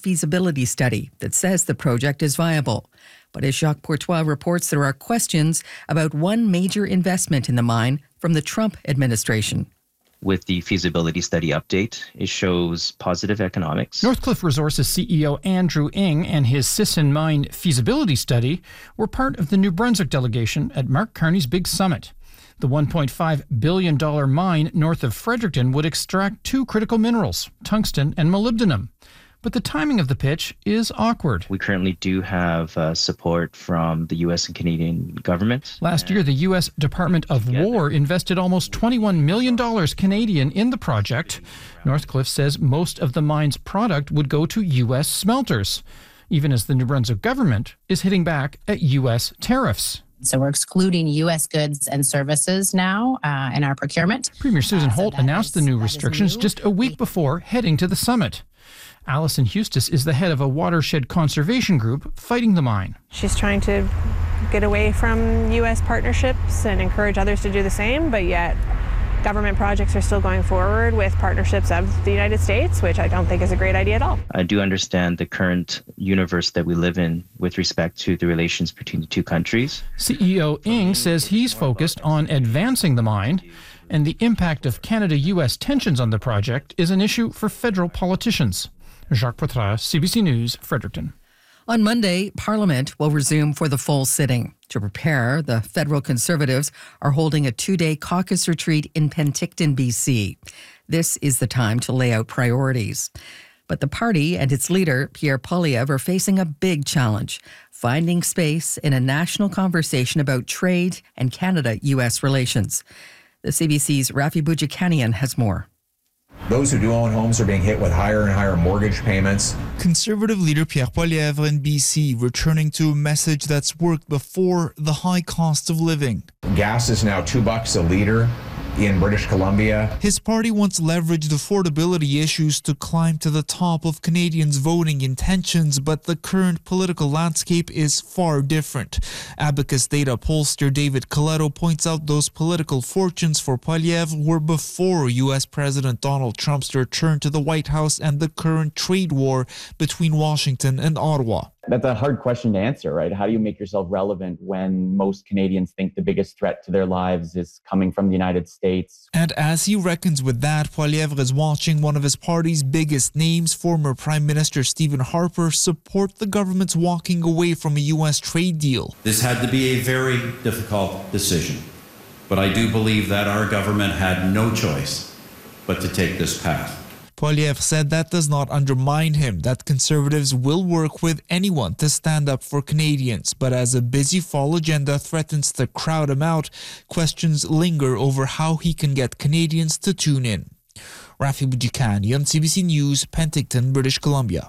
feasibility study that says the project is viable. But as Jacques Pourtois reports, there are questions about one major investment in the mine from the Trump administration. With the feasibility study update, it shows positive economics. Northcliffe Resources CEO Andrew Ng and his Sisson Mine feasibility study were part of the New Brunswick delegation at Mark Carney's big summit. The $1.5 billion mine north of Fredericton would extract two critical minerals, tungsten and molybdenum. But the timing of the pitch is awkward. We currently do have support from the U.S. and Canadian government. Last year, the U.S. Department of War invested almost $21 million Canadian in the project. Northcliffe says most of the mine's product would go to U.S. smelters, even as the New Brunswick government is hitting back at U.S. tariffs. So we're excluding U.S. goods and services now in our procurement. Premier Susan Holt announced the new restrictions just a week before heading to the summit. Alison Hustis is the head of a watershed conservation group fighting the mine. She's trying to get away from U.S. partnerships and encourage others to do the same, but yet government projects are still going forward with partnerships of the United States, which I don't think is a great idea at all. I do understand the current universe that we live in with respect to the relations between the two countries. CEO Ng says he's focused on advancing the mine, and the impact of Canada-U.S. tensions on the project is an issue for federal politicians. Jacques Pourtois, CBC News, Fredericton. On Monday, Parliament will resume for the full sitting. To prepare, the federal Conservatives are holding a 2-day caucus retreat in Penticton, BC. This is the time to lay out priorities. But the party and its leader, Pierre Poilievre, are facing a big challenge, finding space in a national conversation about trade and Canada-U.S. relations. The CBC's Rafi Boudjikanian has more. Those who do own homes are being hit with higher and higher mortgage payments. Conservative leader Pierre Poilievre in BC returning to a message that's worked before: the high cost of living. Gas is now $2 a liter in British Columbia. His party once leveraged affordability issues to climb to the top of Canadians' voting intentions, but the current political landscape is far different. Abacus data pollster David Coletto points out those political fortunes for Poilievre were before U.S. President Donald Trump's return to the White House and the current trade war between Washington and Ottawa. That's a hard question to answer, right? How do you make yourself relevant when most Canadians think the biggest threat to their lives is coming from the United States? And as he reckons with that, Poilievre is watching one of his party's biggest names, former Prime Minister Stephen Harper, support the government's walking away from a U.S. trade deal. This had to be a very difficult decision, but I do believe that our government had no choice but to take this path. Poilievre said that does not undermine him, that Conservatives will work with anyone to stand up for Canadians. But as a busy fall agenda threatens to crowd him out, questions linger over how he can get Canadians to tune in. Rafi Boudjikanian, CBC News, Penticton, British Columbia.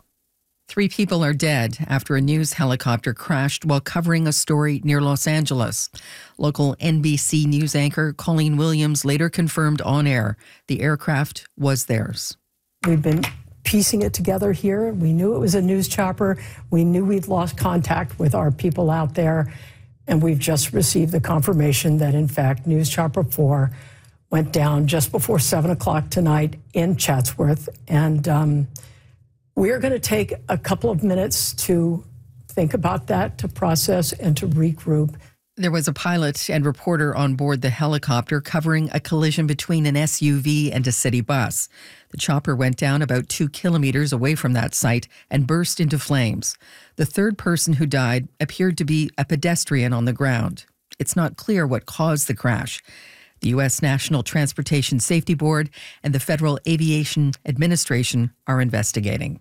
3 people are dead after a news helicopter crashed while covering a story near Los Angeles. Local NBC news anchor Colleen Williams later confirmed on air the aircraft was theirs. We've been piecing it together here. We knew it was a news chopper. We knew we'd lost contact with our people out there. And we've just received the confirmation that, in fact, News Chopper 4 went down just before 7 o'clock tonight in Chatsworth. And we're going to take a couple of minutes to think about that, to process and to regroup. There was a pilot and reporter on board the helicopter covering a collision between an SUV and a city bus. The chopper went down about 2 kilometers away from that site and burst into flames. The third person who died appeared to be a pedestrian on the ground. It's not clear what caused the crash. The U.S. National Transportation Safety Board and the Federal Aviation Administration are investigating.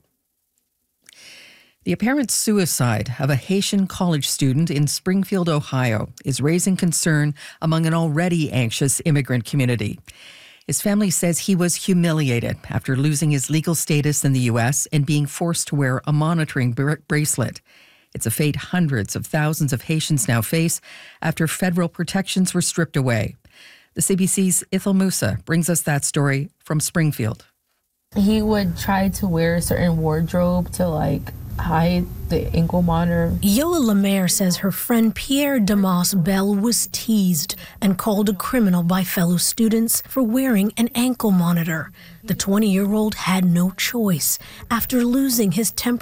The apparent suicide of a Haitian college student in Springfield, Ohio, is raising concern among an already anxious immigrant community. His family says he was humiliated after losing his legal status in the U.S. and being forced to wear a monitoring bracelet. It's a fate hundreds of thousands of Haitians now face after federal protections were stripped away. The CBC's Ithel Musa brings us that story from Springfield. He would try to wear a certain wardrobe to hide the ankle monitor. Yola Lemaire says her friend Pierre Damas Bell was teased and called a criminal by fellow students for wearing an ankle monitor. The 20-year-old had no choice. After losing his temporary